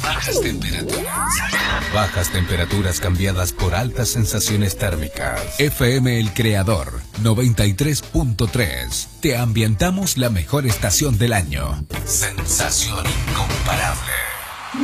Bajas temperaturas. Bajas temperaturas cambiadas por altas sensaciones térmicas. FM El Creador 93.3. Te ambientamos la mejor estación del año. Sensación incomparable.